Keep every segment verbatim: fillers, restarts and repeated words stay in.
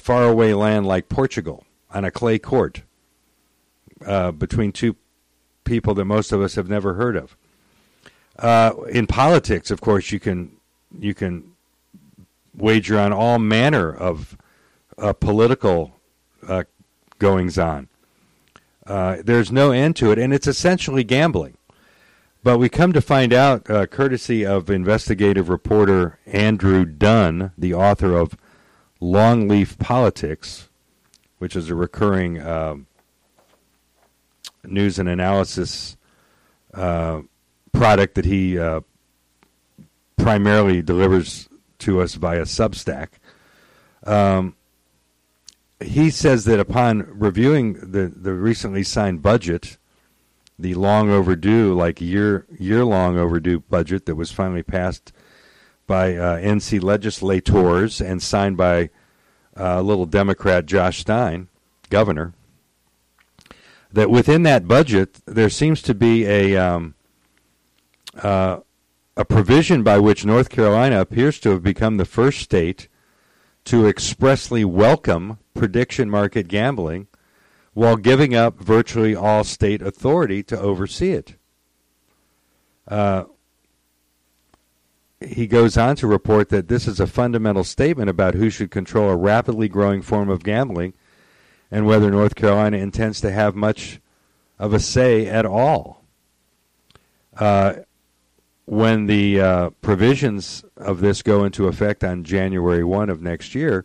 faraway land like Portugal on a clay court uh, between two people that most of us have never heard of. Uh, in politics, of course, you can you can wager on all manner of uh, political uh, goings-on. Uh, there's no end to it, and it's essentially gambling. But we come to find out, uh, courtesy of investigative reporter Andrew Dunn, the author of Longleaf Politics, which is a recurring uh, news and analysis uh, product that he uh, primarily delivers to us via Substack. Um, he says that upon reviewing the, the recently signed budget, the long overdue, like year year long overdue budget that was finally passed by uh, N C legislators and signed by uh, little Democrat Josh Stein, governor, that within that budget there seems to be a um, uh, a provision by which North Carolina appears to have become the first state to expressly welcome prediction market gambling while giving up virtually all state authority to oversee it. Uh, he goes on to report that this is a fundamental statement about who should control a rapidly growing form of gambling and whether North Carolina intends to have much of a say at all. Uh, when the uh, provisions of this go into effect on January first of next year,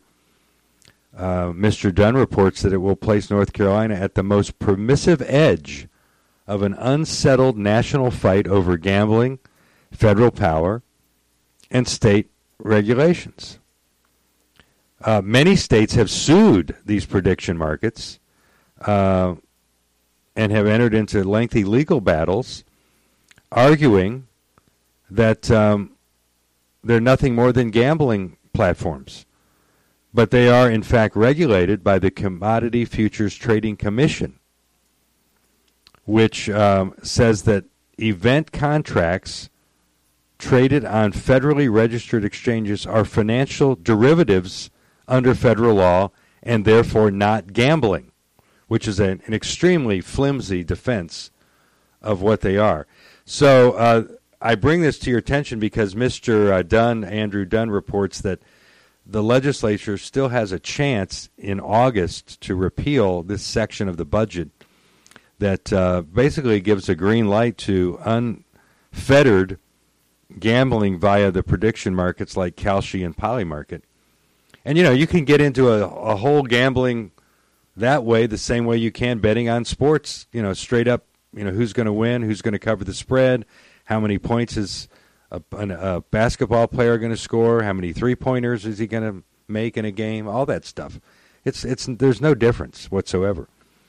Uh, Mister Dunn reports that it will place North Carolina at the most permissive edge of an unsettled national fight over gambling, federal power, and state regulations. Uh, many states have sued these prediction markets uh, and have entered into lengthy legal battles, arguing that um, they're nothing more than gambling platforms. But they are, in fact, regulated by the Commodity Futures Trading Commission, which um, says that event contracts traded on federally registered exchanges are financial derivatives under federal law and therefore not gambling, which is an, an extremely flimsy defense of what they are. So uh, I bring this to your attention because Mister Uh, Dunn, Andrew Dunn, reports that the legislature still has a chance in August to repeal this section of the budget that uh, basically gives a green light to unfettered gambling via the prediction markets like Kalshi and Polymarket. And, you know, you can get into a, a whole gambling that way the same way you can betting on sports, you know, straight up, you know, who's going to win, who's going to cover the spread, how many points is A, a basketball player going to score? How many three-pointers is he going to make in a game? All that stuff. It's it's there's no difference whatsoever.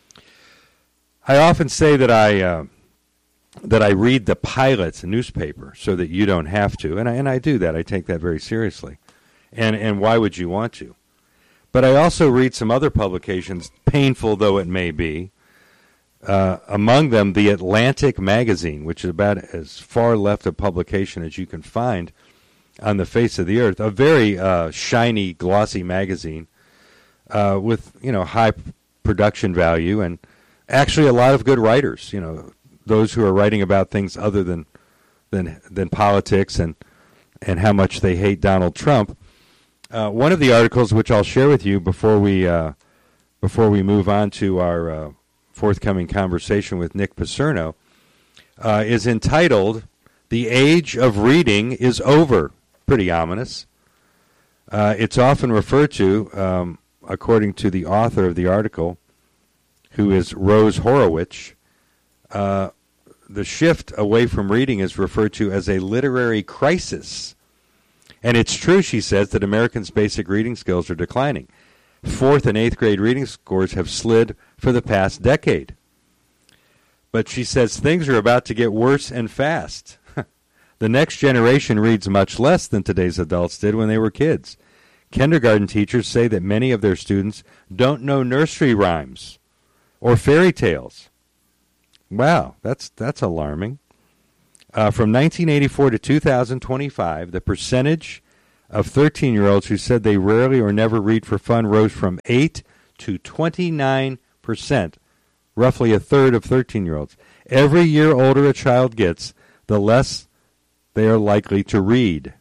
I often say that I uh, that I read the Pilot newspaper so that you don't have to, and I and I do that. I take that very seriously. And and why would you want to? But I also read some other publications, painful though it may be. Uh, among them, the Atlantic magazine, which is about as far left a publication as you can find on the face of the earth. A very uh, shiny, glossy magazine uh, with, you know, high production value and actually a lot of good writers. You know, those who are writing about things other than than than politics and and how much they hate Donald Trump. Uh, one of the articles, which I'll share with you before we uh, before we move on to our uh, forthcoming conversation with Nick Paserno, uh, is entitled, "The Age of Reading is Over." Pretty ominous. Uh, it's often referred to, um, according to the author of the article, who is Rose Horowitz, uh, the shift away from reading is referred to as a literary crisis. And it's true, she says, that Americans' basic reading skills are declining. Fourth and eighth grade reading scores have slid for the past decade. But she says things are about to get worse and fast. The next generation reads much less than today's adults did when they were kids. Kindergarten teachers say that many of their students don't know nursery rhymes or fairy tales. Wow, that's that's alarming. Uh, from nineteen eighty-four to two thousand twenty-five, the percentage of thirteen-year-olds who said they rarely or never read for fun rose from eight to twenty-nine percent, roughly a third of thirteen-year-olds. Every year older a child gets, the less they are likely to read.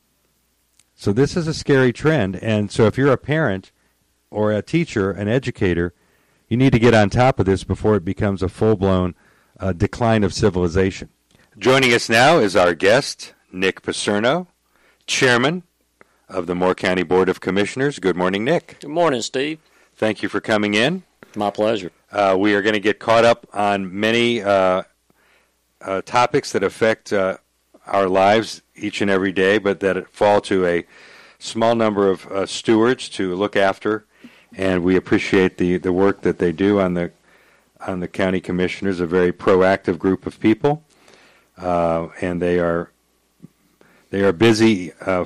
So this is a scary trend, and so if you're a parent or a teacher, an educator, you need to get on top of this before it becomes a full-blown uh, decline of civilization. Joining us now is our guest, Nick Paserno, Chairman of the Moore County Board of Commissioners. Good morning, Nick. Good morning, Steve. Thank you for coming in. My pleasure. Uh, we are going to get caught up on many uh, uh, topics that affect uh, our lives each and every day, but that fall to a small number of uh, stewards to look after, and we appreciate the, the work that they do on the on the county commissioners, a very proactive group of people, uh, and they are they are busy, uh,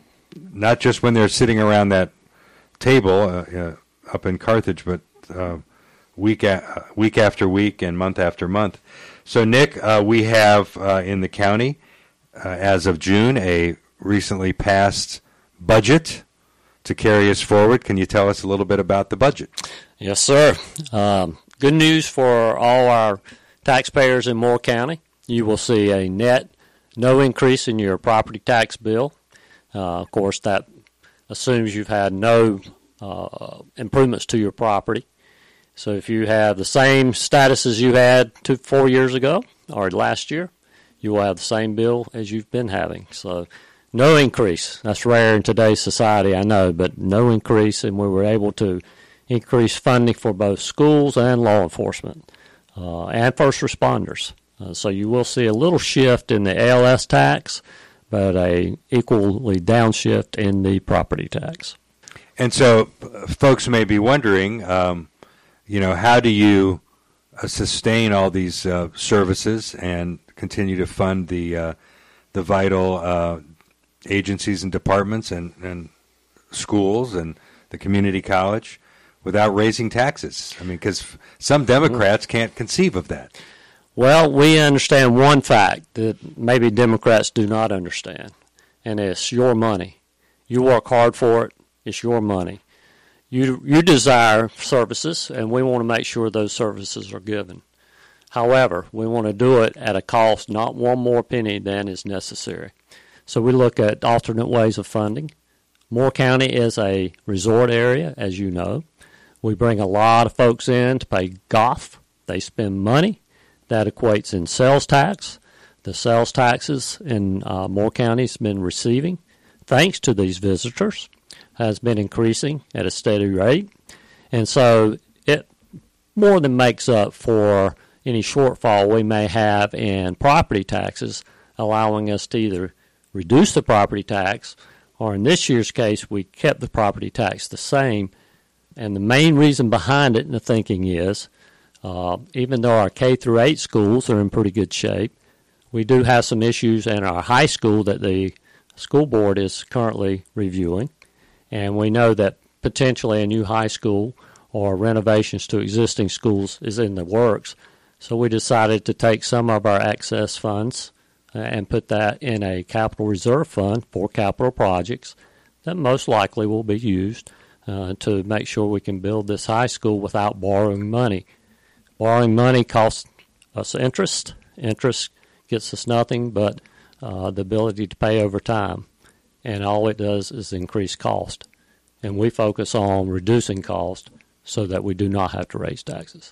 not just when they're sitting around that table uh, uh, up in Carthage, but uh, week a- week after week and month after month. So, Nick, uh, we have uh, in the county, uh, as of June, a recently passed budget to carry us forward. Can you tell us a little bit about the budget? Yes, sir. Um, good news for all our taxpayers in Moore County. You will see a net no increase in your property tax bill. Uh, of course, that assumes you've had no uh, improvements to your property. So if you have the same status as you had two, four years ago or last year, you will have the same bill as you've been having. So no increase. That's rare in today's society, I know, but no increase, and we were able to increase funding for both schools and law enforcement uh, and first responders. Uh, so you will see a little shift in the A L S tax, but a equally downshift in the property tax. And so uh, folks may be wondering, um, you know, how do you uh, sustain all these uh, services and continue to fund the uh, the vital uh, agencies and departments and, and schools and the community college without raising taxes? I mean, because some Democrats can't conceive of that. Well, we understand one fact that maybe Democrats do not understand, and it's your money. You work hard for it. It's your money. You you desire services, and we want to make sure those services are given. However, we want to do it at a cost, not one more penny than is necessary. So we look at alternate ways of funding. Moore County is a resort area, as you know. We bring a lot of folks in to play golf. They spend money. That equates in sales tax. The sales taxes in uh, Moore County has been receiving, thanks to these visitors, has been increasing at a steady rate. And so it more than makes up for any shortfall we may have in property taxes, allowing us to either reduce the property tax, or in this year's case, we kept the property tax the same. And the main reason behind it in the thinking is, uh, even though our K through eight schools are in pretty good shape, we do have some issues in our high school that the school board is currently reviewing. And we know that potentially a new high school or renovations to existing schools is in the works. So we decided to take some of our excess funds and put that in a capital reserve fund for capital projects that most likely will be used uh, to make sure we can build this high school without borrowing money. Borrowing money costs us interest. Interest gets us nothing but uh, the ability to pay over time. And all it does is increase cost. And we focus on reducing cost so that we do not have to raise taxes.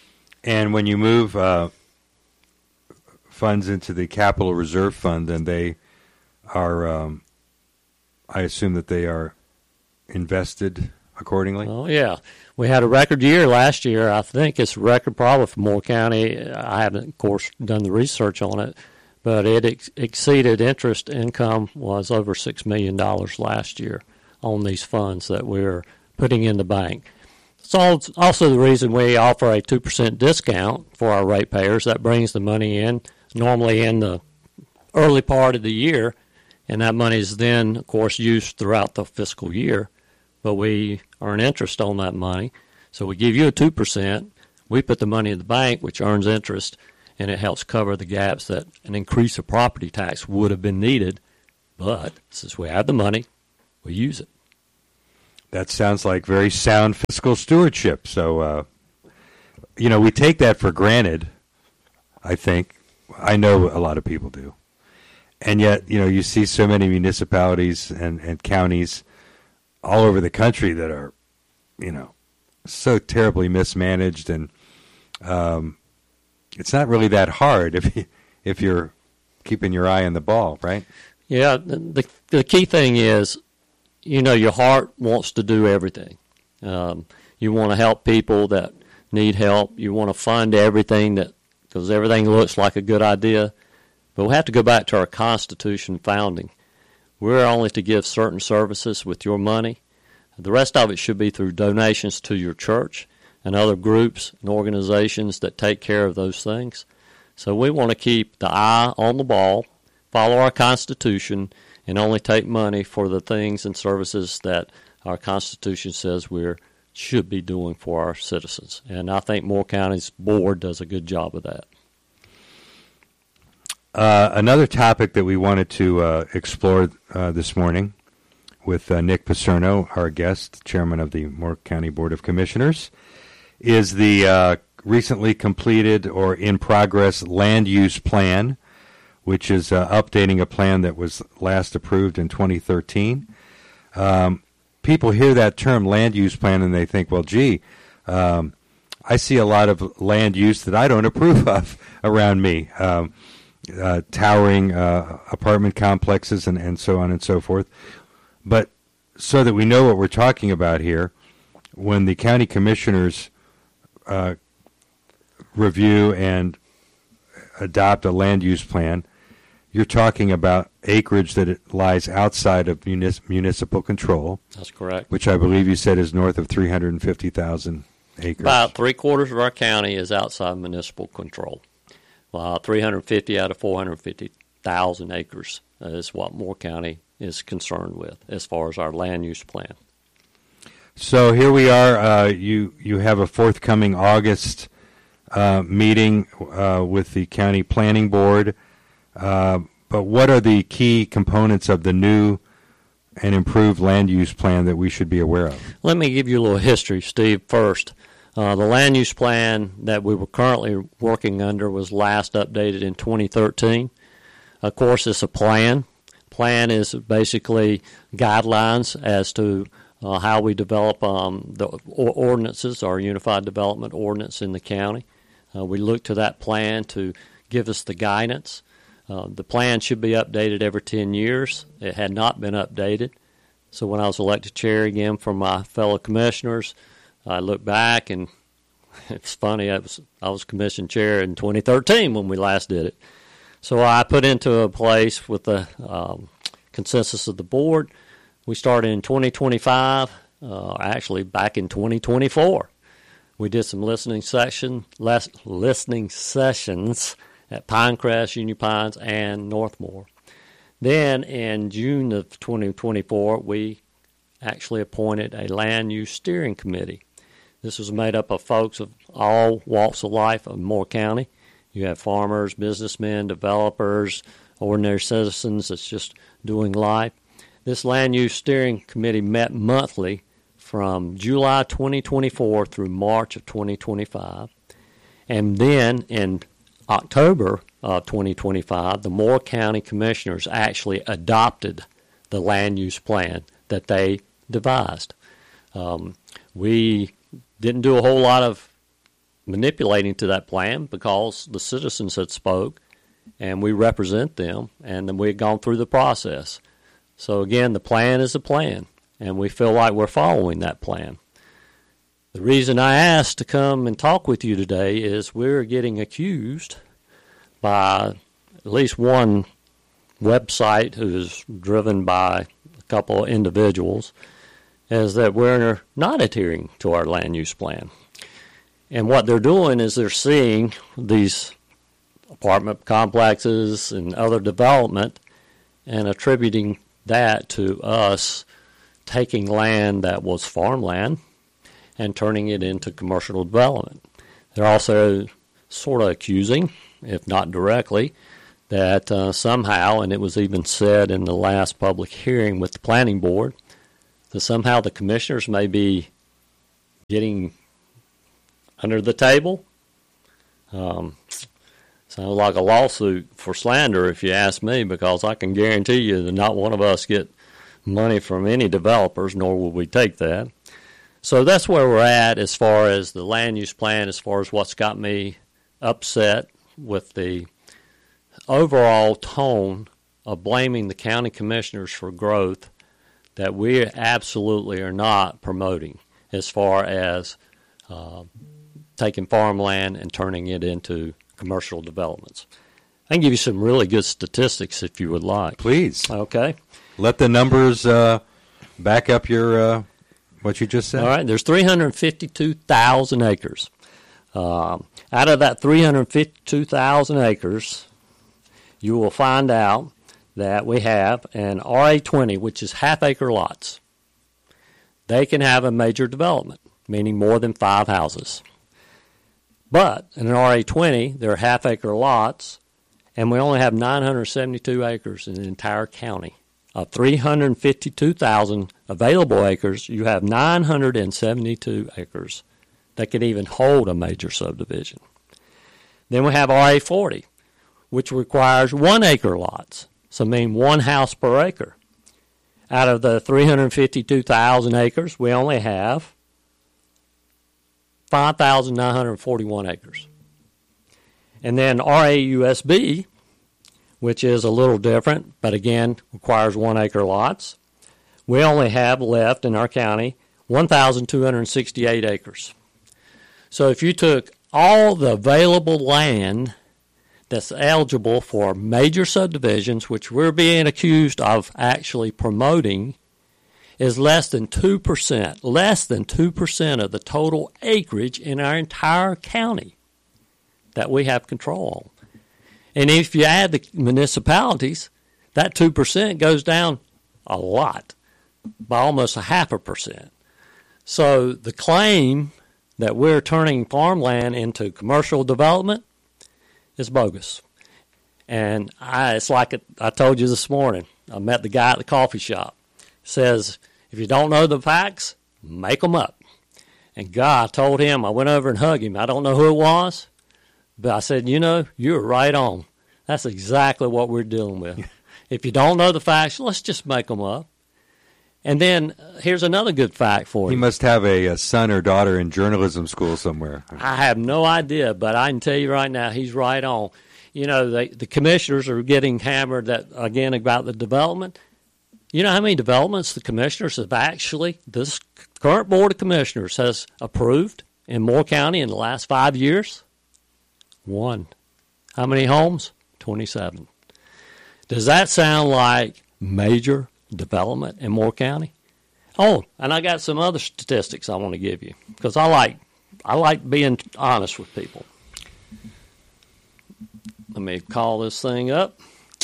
And when you move uh, funds into the capital reserve fund, then they are, um, I assume that they are invested accordingly? Oh, yeah. We had a record year last year. I think it's a record probably for Moore County. I haven't, of course, done the research on it, but it ex- exceeded interest income was over six million dollars last year on these funds that we're putting in the bank. It's also the reason we offer a two percent discount for our ratepayers. That brings the money in normally in the early part of the year, and that money is then, of course, used throughout the fiscal year. But we earn interest on that money. So we give you a two percent. We put the money in the bank, which earns interest, and it helps cover the gaps that an increase of property tax would have been needed. But since we have the money, we use it. That sounds like very sound fiscal stewardship. So, uh, you know, we take that for granted, I think. I know a lot of people do. And yet, you know, you see so many municipalities and, and counties all over the country that are, you know, so terribly mismanaged, and um, it's not really that hard if you, if you're keeping your eye on the ball, right? Yeah, the the key thing is, you know, your heart wants to do everything. Um, you want to help people that need help. You want to fund everything that, because everything looks like a good idea. But we have to go back to our Constitution founding. We're only to give certain services with your money. The rest of it should be through donations to your church and other groups and organizations that take care of those things. So we want to keep the eye on the ball, follow our Constitution, and only take money for the things and services that our Constitution says we should be doing for our citizens. And I think Moore County's board does a good job of that. Uh, another topic that we wanted to uh, explore uh, this morning with uh, Nick Paserno, our guest, chairman of the Moore County Board of Commissioners, is the uh, recently completed or in progress land use plan, which is uh, updating a plan that was last approved in twenty thirteen. Um, people hear that term land use plan and they think, well, gee, um, I see a lot of land use that I don't approve of around me. Um, Uh, towering uh, apartment complexes and, and so on and so forth. But so that we know what we're talking about here, when the county commissioners uh, review and adopt a land use plan, you're talking about acreage that it lies outside of munis- municipal control. That's correct. Which I believe you said is north of three hundred fifty thousand acres. About three quarters of our county is outside municipal control. Uh, three hundred fifty out of four hundred fifty thousand acres is what Moore County is concerned with as far as our land use plan. So here we are. Uh, you you have a forthcoming August uh, meeting uh, with the county planning board. Uh, but what are the key components of the new and improved land use plan that we should be aware of? Let me give you a little history, Steve, first. Uh, the land use plan that we were currently working under was last updated in twenty thirteen. Of course, it's a plan. Plan is basically guidelines as to uh, how we develop um, the ordinances, our Unified Development Ordinance in the county. Uh, we look to that plan to give us the guidance. Uh, the plan should be updated every ten years. It had not been updated. So when I was elected chair again for my fellow commissioners, I look back, and it's funny, I was I was commission chair in twenty thirteen when we last did it. So I put into a place with the um, consensus of the board. We started in twenty twenty-five, uh, actually back in twenty twenty-four. We did some listening session, les- listening sessions at Pinecrest, Union Pines, and Northmore. Then in June of twenty twenty-four, we actually appointed a land use steering committee. This was made up of folks of all walks of life of Moore County. You have farmers, businessmen, developers, ordinary citizens that's just doing life. This land use steering committee met monthly from July twenty twenty-four through March of twenty twenty-five. And then in October of twenty twenty-five, the Moore County Commissioners actually adopted the land use plan that they devised. Um, we didn't do a whole lot of manipulating to that plan because the citizens had spoke, and we represent them, and then we had gone through the process. So again, the plan is a plan, and we feel like we're following that plan. The reason I asked to come and talk with you today is we're getting accused by at least one website who is driven by a couple of individuals is that we're not adhering to our land use plan. And what they're doing is they're seeing these apartment complexes and other development and attributing that to us taking land that was farmland and turning it into commercial development. They're also sort of accusing, if not directly, that uh, somehow, and it was even said in the last public hearing with the planning board, that somehow the commissioners may be getting under the table. Um, sounds like a lawsuit for slander, if you ask me, because I can guarantee you that not one of us get money from any developers, nor will we take that. So that's where we're at as far as the land use plan, as far as what's got me upset with the overall tone of blaming the county commissioners for growth that we absolutely are not promoting as far as uh, taking farmland and turning it into commercial developments. I can give you some really good statistics if you would like. Please. Okay. Let the numbers uh, back up your uh, what you just said. All right. There's three hundred fifty-two thousand acres. Uh, out of that three hundred fifty-two thousand acres, you will find out that we have an R A twenty, which is half-acre lots. They can have a major development, meaning more than five houses. But in an R A twenty, they're half-acre lots, and we only have nine hundred seventy-two acres in the entire county. Of three hundred fifty-two thousand available acres, you have nine hundred seventy-two acres that could even hold a major subdivision. Then we have R A forty, which requires one-acre lots, so mean one house per acre. Out of the three hundred fifty-two thousand acres, we only have five thousand nine hundred forty-one acres. And then R A U S B, which is a little different, but again requires one-acre lots, we only have left in our county one thousand two hundred sixty-eight acres. So if you took all the available land that's eligible for major subdivisions, which we're being accused of actually promoting, is less than two percent, less than two percent of the total acreage in our entire county that we have control on. And if you add the municipalities, that two percent goes down a lot, by almost a half a percent. So the claim that we're turning farmland into commercial development is bogus. And I, it's like it, I told you this morning, I met the guy at the coffee shop. Says, if you don't know the facts, make them up. And God told him, I went over and hugged him. I don't know who it was, but I said, you know, you're right on. That's exactly what we're dealing with. If you don't know the facts, let's just make them up. And then uh, here's another good fact for you. He must have a, a son or daughter in journalism school somewhere. I have no idea, but I can tell you right now, he's right on. You know, they, the commissioners are getting hammered, that again, about the development. You know how many developments the commissioners have actually, this current Board of Commissioners has approved in Moore County in the last five years? One. How many homes? twenty-seven. Does that sound like major development in Moore County? Oh, and I got some other statistics I want to give you, because I like I like being honest with people. Let me call this thing up.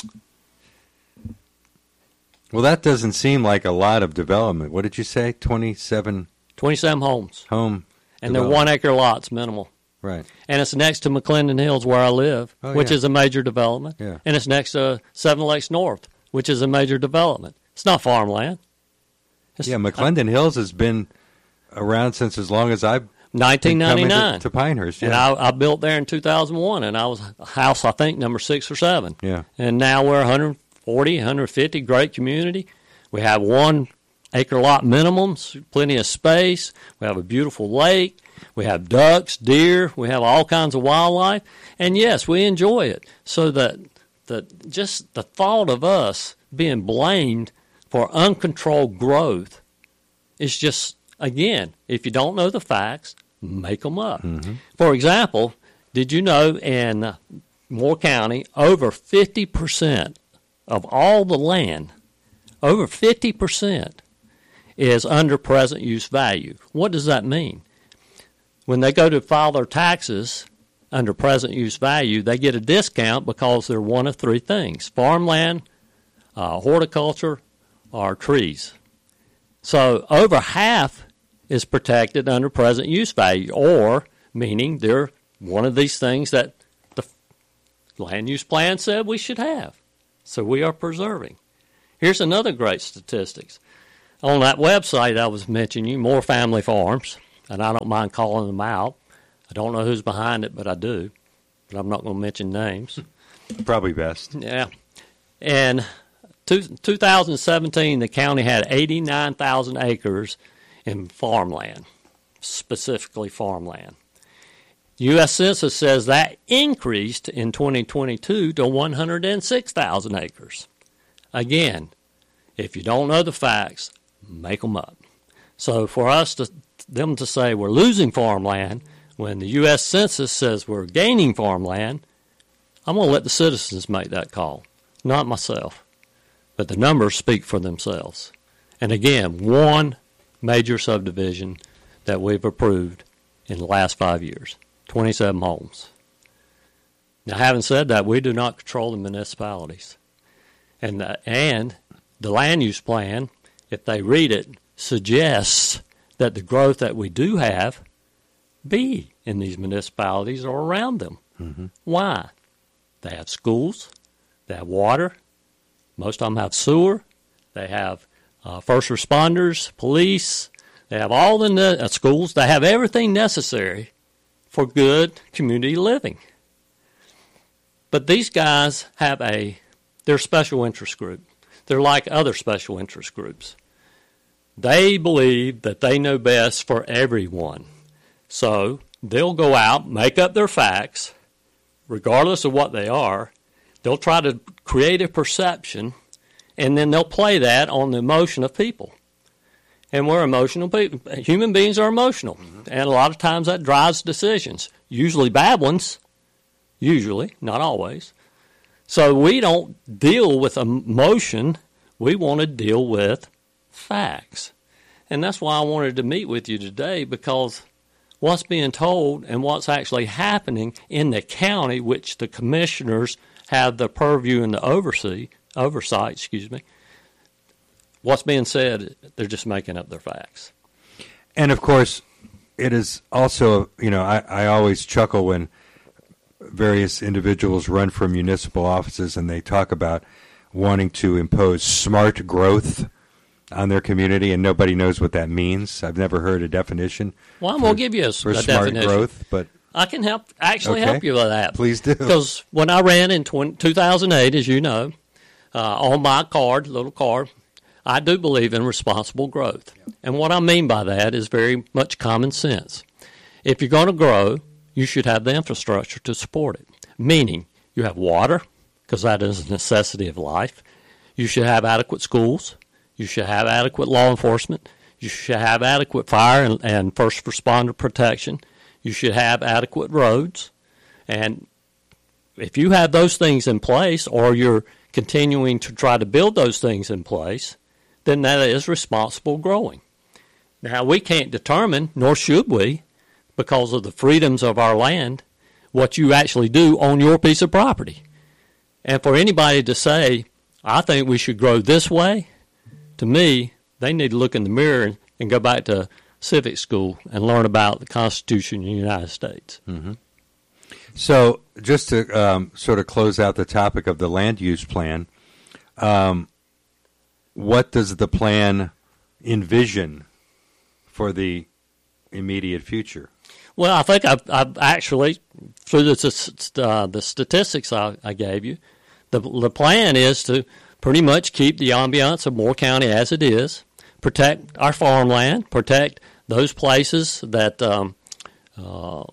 Well, that doesn't seem like a lot of development. What did you say? twenty-seven twenty-seven homes. Home. And they're one-acre lots, minimal. Right. And it's next to McClendon Hills, where I live, oh, which yeah. is a major development. Yeah. And it's next to Seven Lakes North, which is a major development. It's not farmland. It's, yeah, McClendon I, Hills has been around since as long as I've nineteen ninety-nine. To, to Pinehurst, yeah. And I, I built there in two thousand one, and I was house, I think, number six or seven. Yeah. And now we're one hundred forty, one hundred fifty, great community. We have one acre lot minimums, plenty of space. We have a beautiful lake. We have ducks, deer. We have all kinds of wildlife. And, yes, we enjoy it. So that, that just the thought of us being blamed for uncontrolled growth is just, again, if you don't know the facts, make them up. Mm-hmm. For example, did you know in Moore County, over fifty percent of all the land, over fifty percent is under present use value? What does that mean? When they go to file their taxes under present use value, they get a discount because they're one of three things: farmland, uh, horticulture, or trees. So over half is protected under present use value, or meaning they're one of these things that the land use plan said we should have. So we are preserving. Here's another great statistics. on that website I was mentioning, More Family Farms, and I don't mind calling them out. I don't know who's behind it, but I do. But I'm not going to mention names. Probably best. Yeah. And two, two thousand seventeen, the county had eighty-nine thousand acres in farmland, specifically farmland. U S Census says that increased in twenty twenty-two to one hundred six thousand acres. Again, if you don't know the facts, make them up. So for us to them to say we're losing farmland when the U S Census says we're gaining farmland, I'm going to let the citizens make that call, not myself. But the numbers speak for themselves. And again, one major subdivision that we've approved in the last five years, twenty-seven homes. Now, having said that, we do not control the municipalities. And the, and the land use plan, if they read it, suggests that the growth that we do have be in these municipalities or around them. Mm-hmm. Why? They have schools, they have water, most of them have sewer, they have uh, first responders, police, they have all the ne- uh, schools, they have everything necessary for good community living. But these guys have a, they're a special interest group. They're like other special interest groups. They believe that they know best for everyone. So they'll go out, make up their facts, regardless of what they are. They'll try to create a perception, and then they'll play that on the emotion of people. And we're emotional people. Human beings are emotional. Mm-hmm. And a lot of times that drives decisions, usually bad ones, usually, not always. So we don't deal with emotion. We want to deal with facts. And that's why I wanted to meet with you today, because what's being told and what's actually happening in the county, which the commissioners have the purview and the oversee, oversight, excuse me, what's being said, they're just making up their facts. And, of course, it is also, you know, I, I always chuckle when various individuals run for municipal offices and they talk about wanting to impose smart growth on their community, and nobody knows what that means. I've never heard a definition. Well, I'm going to give you a, for a smart definition. growth, but I can help actually okay. help you with that. Please do. Because when I ran in two thousand eight, as you know, uh, on my card, little card, I do believe in responsible growth. Yep. And what I mean by that is very much common sense. If you're going to grow, you should have the infrastructure to support it, meaning you have water, because that is a necessity of life. You should have adequate schools. You should have adequate law enforcement. You should have adequate fire and, and first responder protection. You should have adequate roads. And if you have those things in place, or you're continuing to try to build those things in place, then that is responsible growing. Now, we can't determine, nor should we, because of the freedoms of our land, what you actually do on your piece of property. And for anybody to say, I think we should grow this way, to me, they need to look in the mirror and, and go back to civic school and learn about the Constitution of the United States. Mm-hmm. So just to um, sort of close out the topic of the land use plan, um, what does the plan envision for the immediate future? Well, I think I've, I've actually, through the, uh, the statistics I, I gave you, the, the plan is to pretty much keep the ambiance of Moore County as it is, protect our farmland, protect those places that um, uh,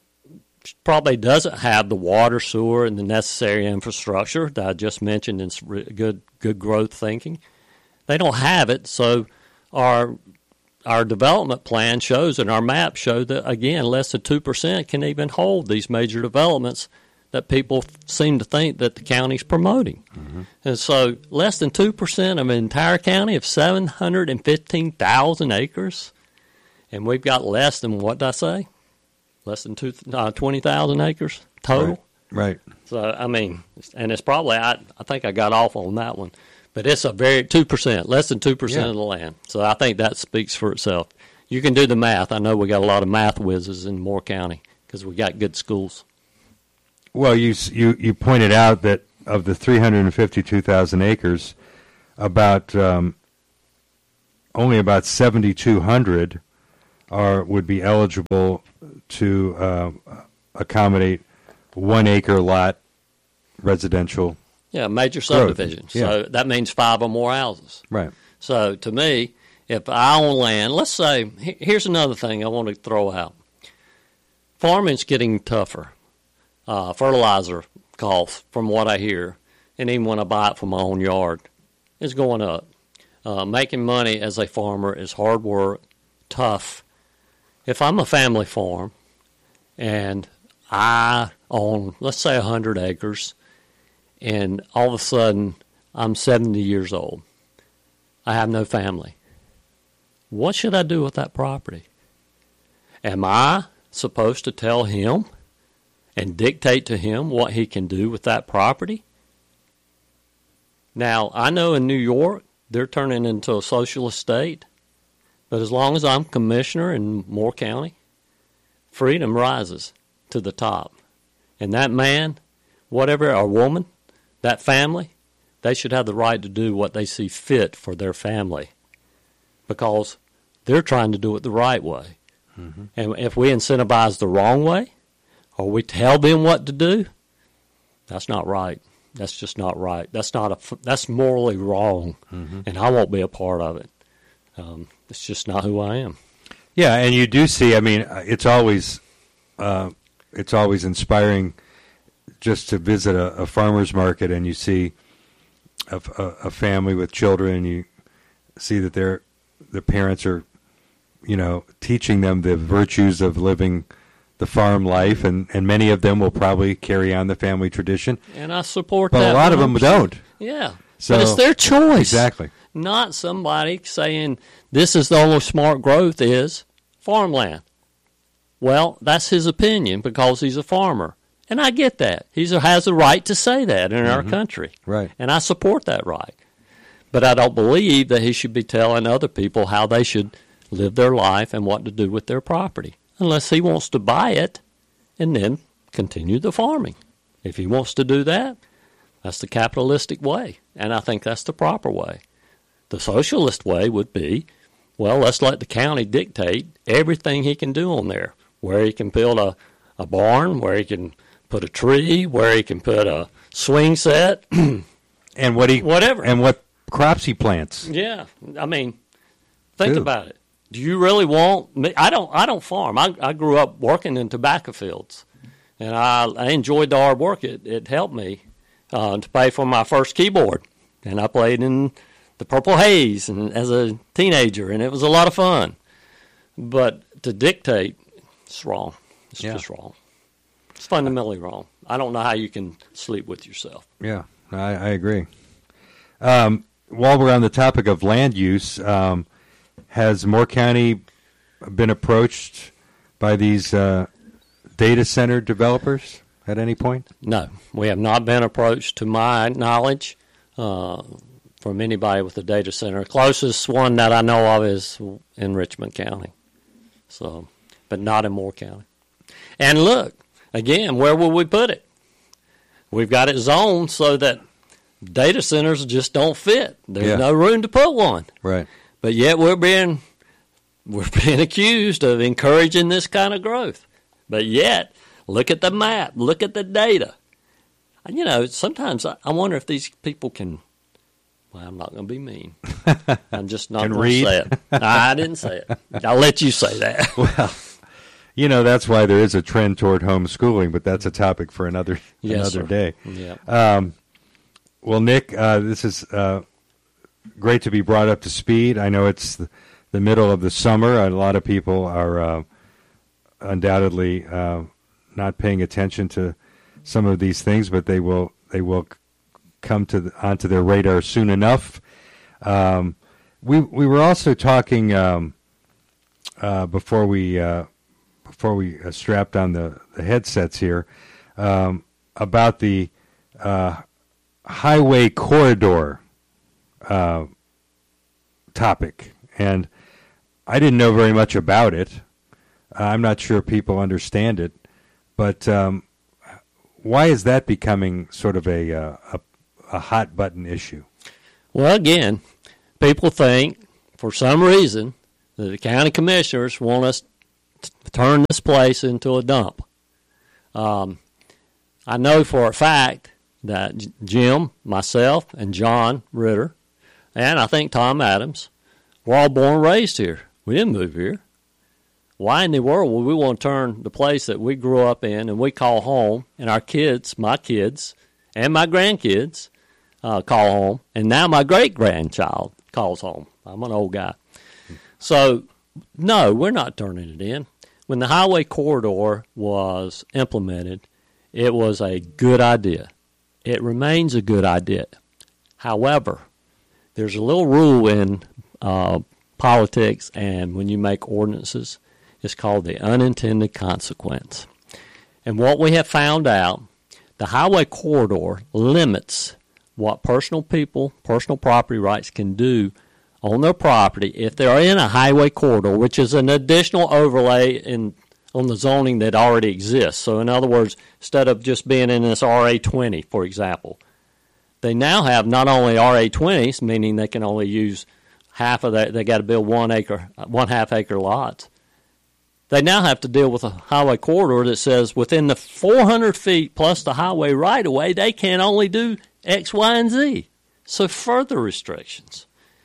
probably doesn't have the water, sewer, and the necessary infrastructure that I just mentioned in good good growth thinking. They don't have it, so our our development plan shows and our map show that, again, less than two percent can even hold these major developments that people seem to think that the county's promoting. Mm-hmm. And so less than two percent of an entire county of seven hundred fifteen thousand acres, and we've got less than, what did I say? Less than two, uh, twenty thousand acres total. Right. right. So, I mean, and it's probably, I, I think I got off on that one, but it's a very, two percent, less than two percent yeah. of the land. So I think that speaks for itself. You can do the math. I know we got a lot of math whizzes in Moore County because we got good schools. Well, you you you pointed out that of the three hundred fifty-two thousand acres, about um, only about seventy-two hundred are would be eligible to uh, accommodate one acre lot residential. Yeah, major growth. subdivision. Yeah. So that means five or more houses. Right. So to me, if I own land, let's say, here's another thing I want to throw out. Farming's getting tougher. Uh, fertilizer costs, from what I hear, and even when I buy it from my own yard, is going up. Uh, making money as a farmer is hard work, tough. If I'm a family farm and I own, let's say, one hundred acres, and all of a sudden I'm seventy years old, I have no family, what should I do with that property? Am I supposed to tell him and dictate to him what he can do with that property? Now, I know in New York, they're turning into a socialist state, but as long as I'm commissioner in Moore County, freedom rises to the top. And that man, whatever, or woman, that family, they should have the right to do what they see fit for their family, because they're trying to do it the right way. Mm-hmm. And if we incentivize the wrong way, or we tell them what to do, that's not right. That's just not right. That's not a. That's morally wrong, mm-hmm. and I won't be a part of it. Um, it's just not who I am. Yeah, and you do see. I mean, it's always, uh, it's always inspiring, just to visit a, a farmer's market and you see a, a, a family with children, and you see that their their parents are, you know, teaching them the virtues of living the farm life, and, and many of them will probably carry on the family tradition. And I support but that. But a lot of them don't. Yeah. So, but it's their choice. Exactly. Not somebody saying this is the only smart growth is farmland. Well, that's his opinion because he's a farmer. And I get that. He has a right to say that in mm-hmm. our country. Right. And I support that right. But I don't believe that he should be telling other people how they should live their life and what to do with their property, unless he wants to buy it and then continue the farming. If he wants to do that, that's the capitalistic way, and I think that's the proper way. The socialist way would be, well, let's let the county dictate everything he can do on there, where he can build a, a barn, where he can put a tree, where he can put a swing set, and what he whatever, and what crops he plants. Yeah, I mean, think Dude. about it. Do you really want me? I don't. I don't farm. I, I grew up working in tobacco fields, and I, I enjoyed the hard work. It it helped me uh, to pay for my first keyboard, and I played in the Purple Haze and as a teenager, and it was a lot of fun. But to dictate, it's wrong. It's yeah. just wrong. It's fundamentally wrong. I don't know how you can sleep with yourself. Yeah, I, I agree. Um, while we're on the topic of land use. Um, Has Moore County been approached by these uh, data center developers at any point? No, we have not been approached, to my knowledge, uh, from anybody with a data center. Closest one that I know of is in Richmond County, so, but not in Moore County. And look, again, where will we put it? We've got it zoned so that data centers just don't fit. There's yeah. no room to put one. Right. But yet we're being we're being accused of encouraging this kind of growth. But yet, look at the map, look at the data. And, you know, sometimes I, I wonder if these people can. Well, I'm not going to be mean. I'm just not going to say it. I didn't say it. I'll let you say that. Well, you know, that's why there is a trend toward homeschooling, but that's a topic for another yes, another sir. day. Yeah. Um, well, Nick, uh, this is. Uh, Great to be brought up to speed. I know it's the, the middle of the summer. A lot of people are uh, undoubtedly uh, not paying attention to some of these things, but they will they will come to the, onto their radar soon enough. Um, we we were also talking um, uh, before we uh, before we uh, strapped on the, the headsets here um, about the uh, highway corridor Uh, topic, and I didn't know very much about it. Uh, I'm not sure people understand it, but um, why is that becoming sort of a, uh, a a hot button issue? Well, again, people think for some reason, the county commissioners want us to turn this place into a dump. Um, I know for a fact that Jim, myself, and John Ritter, and I think Tom Adams, were all born and raised here. We didn't move here. Why in the world would we want to turn the place that we grew up in and we call home, and our kids, my kids, and my grandkids uh, call home, and now my great-grandchild calls home? I'm an old guy. So, no, we're not turning it in. When the highway corridor was implemented, it was a good idea. It remains a good idea. However, there's a little rule in uh, politics and when you make ordinances. It's called the unintended consequence. And what we have found out, the highway corridor limits what personal people, personal property rights can do on their property if they're in a highway corridor, which is an additional overlay in on the zoning that already exists. So in other words, instead of just being in this R A twenty, for example, they now have not only R A twenties, meaning they can only use half of that, they got to build one acre, one half acre lots. They now have to deal with a highway corridor that says within the four hundred feet plus the highway right of way, they can only do X, Y, and Z. So further restrictions.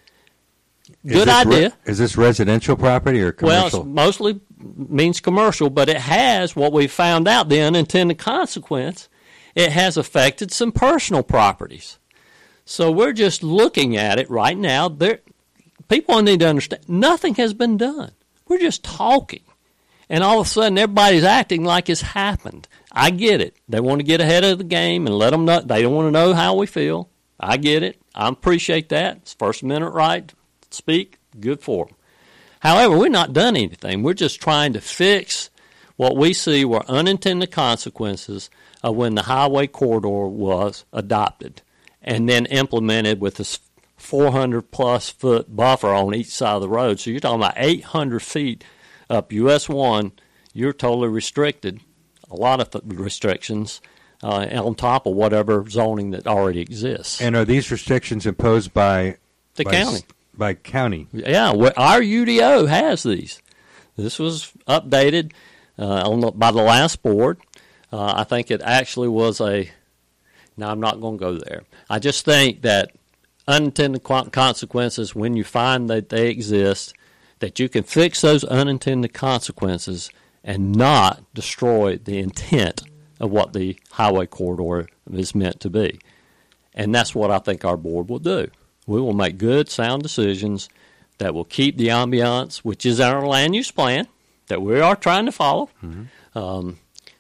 Good is idea. Re- is this residential property or commercial? Well, it mostly means commercial, but it has what we found out, the unintended consequence. It has affected some personal properties. So we're just looking at it right now. There, people need to understand, nothing has been done. We're just talking. And all of a sudden, everybody's acting like it's happened. I get it. They want to get ahead of the game and let them know. They don't want to know how we feel. I get it. I appreciate that. It's First Amendment right to speak. Good for them. However, we're not done anything. We're just trying to fix what we see were unintended consequences of when the highway corridor was adopted and then implemented with this four hundred plus foot buffer on each side of the road. So you're talking about eight hundred feet up U S one. You're totally restricted, a lot of th- restrictions uh, on top of whatever zoning that already exists. And are these restrictions imposed by the by county? S- by county? Yeah, our U D O has these. This was updated uh, on the, by the last board. Uh, I think it actually was a. Now I'm not going to go there. I just think that unintended consequences, when you find that they exist, that you can fix those unintended consequences and not destroy the intent of what the highway corridor is meant to be. And that's what I think our board will do. We will make good, sound decisions that will keep the ambiance, which is our land use plan that we are trying to follow, mm-hmm. um,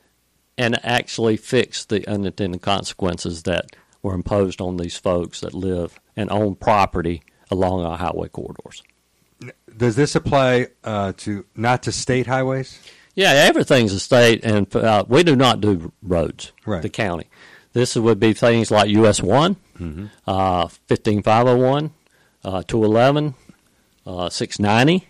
and actually fix the unintended consequences that were imposed on these folks that live and own property along our highway corridors. Does this apply uh, to not to state highways? Yeah, everything's a state, and uh, we do not do roads, right. The county. This would be things like U S one, mm-hmm. uh, fifteen five oh one, uh, two eleven, uh, six ninety.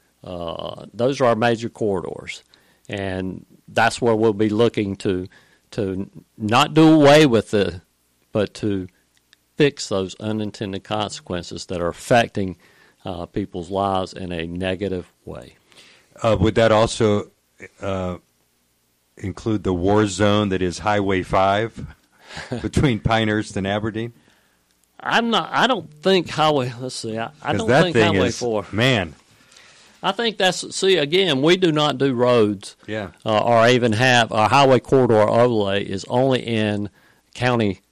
Uh, those are our major corridors, and that's where we'll be looking to to not do away with the, but to fix those unintended consequences that are affecting uh, people's lives in a negative way. Uh, would that also uh, include the war zone that is Highway five between Pinehurst and Aberdeen? I'm not. I don't think Highway. Let's see. I, I don't that think thing Highway is, four. Man, I think that's. See, again, we do not do roads. Yeah. Uh, or even have our highway corridor overlay is only in county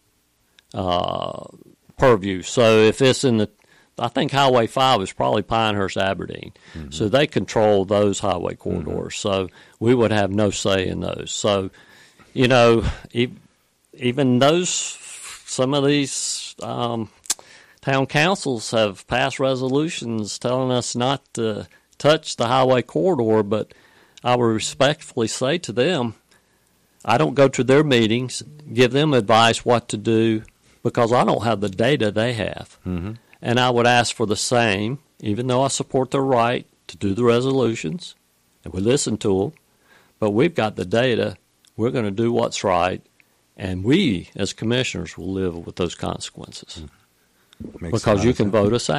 uh, purview. So if it's in the, I think Highway five is probably Pinehurst, Aberdeen. Mm-hmm. So they control those highway corridors. Mm-hmm. So we would have no say in those. So, you know, even those, some of these um, town councils have passed resolutions telling us not to touch the highway corridor, but I would respectfully say to them, I don't go to their meetings, give them advice what to do, because I don't have the data they have. Mm-hmm. And I would ask for the same, even though I support their right to do the resolutions, and we listen to them, but we've got the data. We're going to do what's right, and we, as commissioners, will live with those consequences. Mm-hmm. Because you can vote us out.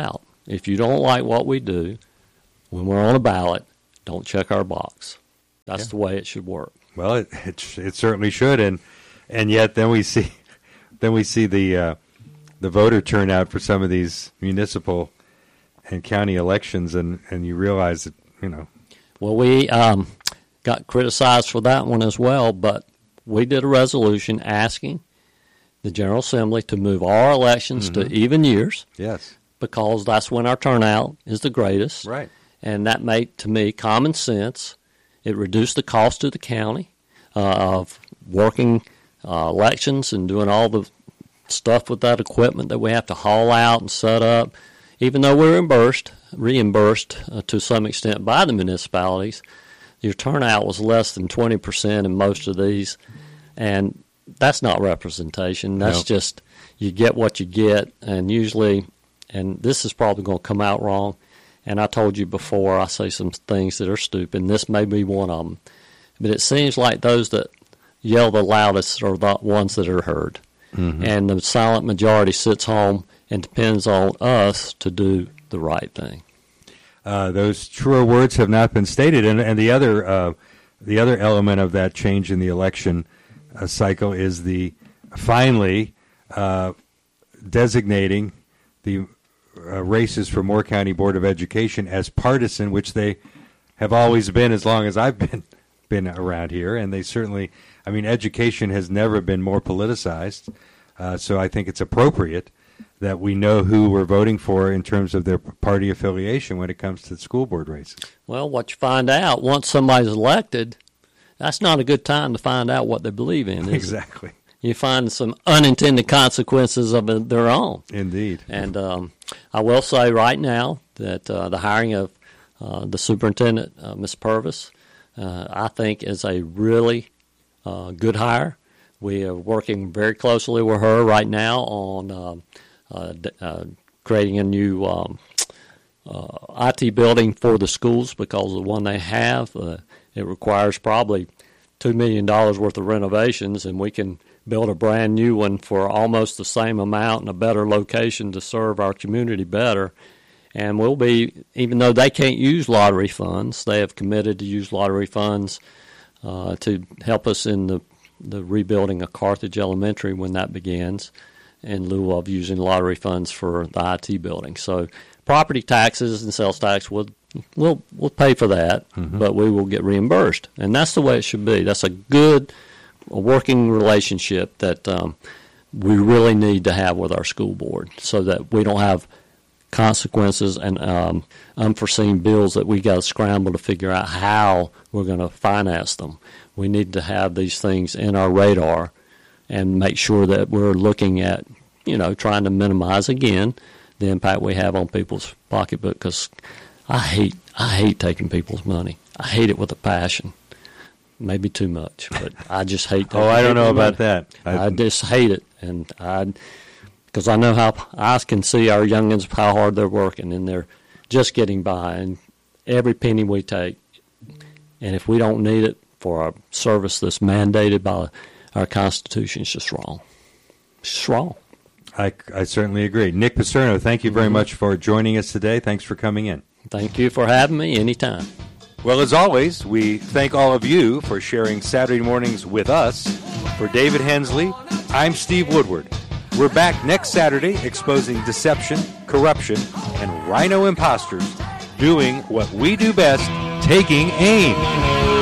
if you don't like what we do, when we're on a ballot, don't check our box. That's yeah. the way it should work. Well, it, it it certainly should, and and yet then we see then we see the uh, the voter turnout for some of these municipal and county elections, and, and you realize that, you know. Well, we um, got criticized for that one as well, but we did a resolution asking the General Assembly to move our elections mm-hmm. to even years. Yes. Because that's when our turnout is the greatest. Right. And that made, to me, common sense. It reduced the cost to the county uh, of working uh, elections and doing all the stuff with that equipment that we have to haul out and set up. Even though we're reimbursed, reimbursed uh, to some extent by the municipalities, your turnout was less than twenty percent in most of these. And that's not representation. That's nope. just you get what you get. And usually, and this is probably going to come out wrong, and I told you before, I say some things that are stupid, and this may be one of them. But it seems like those that yell the loudest are the ones that are heard. Mm-hmm. And the silent majority sits home and depends on us to do the right thing. Uh, those truer words have not been stated, and and the other uh, the other element of that change in the election uh, cycle is the finally uh, designating the uh, races for Moore County Board of Education as partisan, which they have always been as long as I've been been around here, and they certainly. I mean, education has never been more politicized, uh, so I think it's appropriate that we know who we're voting for in terms of their party affiliation when it comes to the school board races. Well, what you find out, once somebody's elected, that's not a good time to find out what they believe in, is exactly. It? You find some unintended consequences of their own. Indeed. And um, I will say right now that uh, the hiring of uh, the superintendent, uh, Miz Purvis, uh, I think is a really uh, good hire. We are working very closely with her right now on uh, uh, uh, creating a new um, uh, I T building for the schools because the one they have, uh, it requires probably two million dollars worth of renovations, and we can build a brand new one for almost the same amount in a better location to serve our community better. And we'll be, even though they can't use lottery funds, they have committed to use lottery funds uh, to help us in the the rebuilding of Carthage Elementary when that begins, in lieu of using lottery funds for the I T building. So property taxes and sales tax will we'll we'll pay for that, mm-hmm. but we will get reimbursed, and that's the way it should be. That's a good a working relationship that um, we really need to have with our school board, so that we don't have consequences and um, unforeseen bills that we got to scramble to figure out how we're going to finance them. We need to have these things in our radar and make sure that we're looking at, you know, trying to minimize, again, the impact we have on people's pocketbook, because I hate, I hate taking people's money. I hate it with a passion. Maybe too much, but I just hate that. Oh, I don't know about that. I, I just hate it, and I, because I know how, I can see our youngins, how hard they're working, and they're just getting by, and every penny we take, and if we don't need it for a service that's mandated by our Constitution, it's just wrong. It's just wrong. I, I certainly agree. Nick Paserno, thank you very mm-hmm. much for joining us today. Thanks for coming in. Thank you for having me anytime. Well, as always, we thank all of you for sharing Saturday mornings with us. For David Hensley, I'm Steve Woodward. We're back next Saturday exposing deception, corruption, and rhino imposters doing what we do best, taking aim.